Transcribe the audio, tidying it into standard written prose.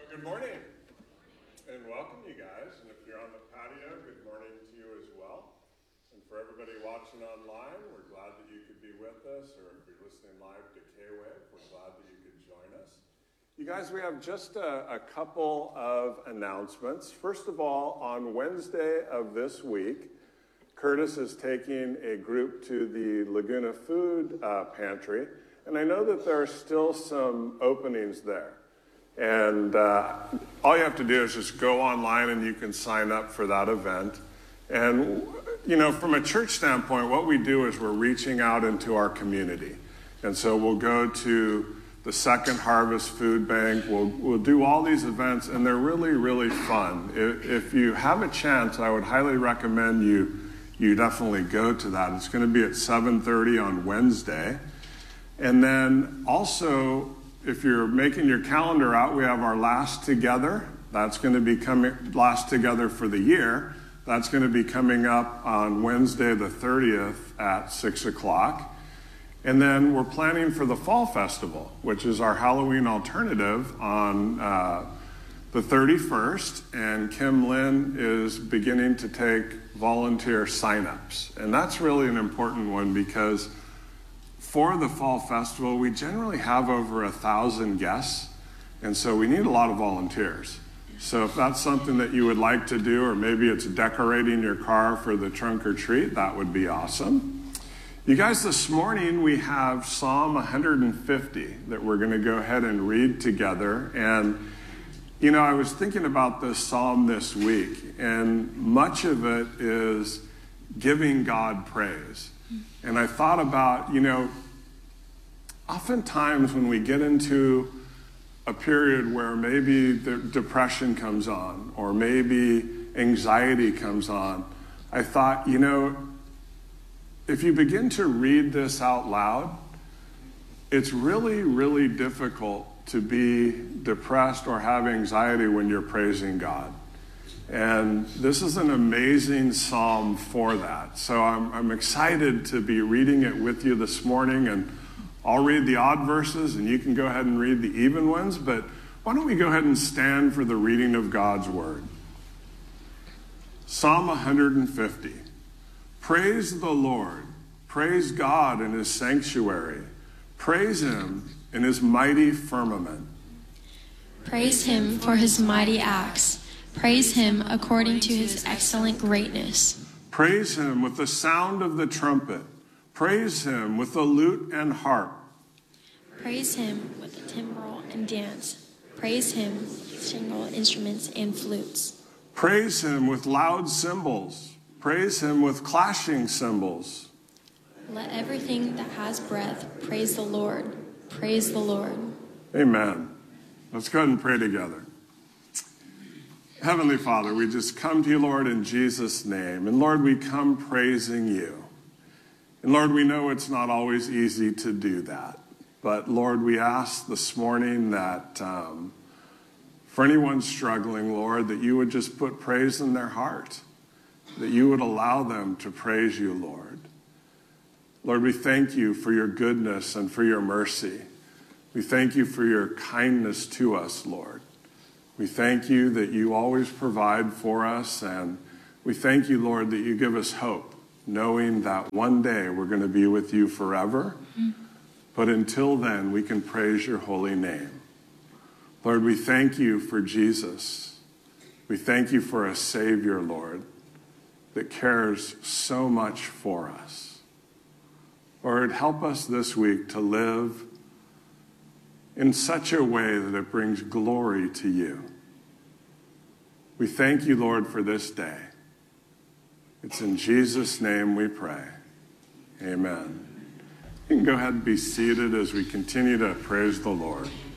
Good morning, and welcome you guys. And if you're on the patio, good morning to you as well. And for everybody watching online, we're glad that you could be with us, or if you're listening live to K-Wave, we're glad that you could join us. You guys, we have just a couple of announcements. First of all, on Wednesday of this week, Curtis is taking a group to the Laguna Food Pantry, and I know that there are still some openings there. And all you have to do is just go online and you can sign up for that event. And, you know, from a church standpoint, what we do is we're reaching out into our community. And so we'll go to the Second Harvest Food Bank. We'll do all these events, and they're really, really fun. If you have a chance, I would highly recommend you definitely go to that. It's going to be at 7:30 on Wednesday. And then also, if you're making your calendar out, we have our Last Together. That's going to be Last Together for the year. That's going to be coming up on Wednesday the 30th at 6 o'clock. And then we're planning for the Fall Festival, which is our Halloween alternative on the 31st. And Kim Lynn is beginning to take volunteer signups. And that's really an important one because for the Fall Festival, we generally have over 1,000 guests, and so we need a lot of volunteers. So if that's something that you would like to do, or maybe it's decorating your car for the trunk or treat, that would be awesome. You guys, this morning we have Psalm 150 that we're going to go ahead and read together. And, you know, I was thinking about this psalm this week, and much of it is giving God praise. And I thought about, you know, oftentimes when we get into a period where maybe the depression comes on or maybe anxiety comes on, I thought, you know, if you begin to read this out loud, it's really, really difficult to be depressed or have anxiety when you're praising God. And this is an amazing psalm for that. So I'm excited to be reading it with you this morning. And I'll read the odd verses, and you can go ahead and read the even ones. But why don't we go ahead and stand for the reading of God's word. Psalm 150. Praise the Lord. Praise God in his sanctuary. Praise him in his mighty firmament. Praise him for his mighty acts. Praise him according to his excellent greatness. Praise him with the sound of the trumpet. Praise him with the lute and harp. Praise him with the timbrel and dance. Praise him with stringed instruments and flutes. Praise him with loud cymbals. Praise him with clashing cymbals. Let everything that has breath praise the Lord. Praise the Lord. Amen. Let's go ahead and pray together. Heavenly Father, we just come to you, Lord, in Jesus' name. And Lord, we come praising you. And Lord, we know it's not always easy to do that. But Lord, we ask this morning that for anyone struggling, Lord, that you would just put praise in their heart. That you would allow them to praise you, Lord. Lord, we thank you for your goodness and for your mercy. We thank you for your kindness to us, Lord. We thank you that you always provide for us, and we thank you, Lord, that you give us hope, knowing that one day we're going to be with you forever. But until then, we can praise your holy name. Lord, we thank you for Jesus. We thank you for a Savior, Lord, that cares so much for us. Lord, help us this week to live in such a way that it brings glory to you. We thank you, Lord, for this day. It's in Jesus' name we pray. Amen. You can go ahead and be seated as we continue to praise the Lord.